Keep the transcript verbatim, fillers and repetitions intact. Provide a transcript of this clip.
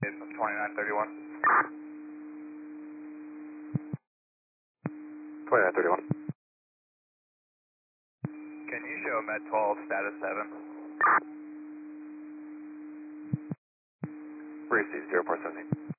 It's twenty-nine thirty-one. twenty-nine thirty-one. Can you show Med twelve status seven? Receive zero four seventeen.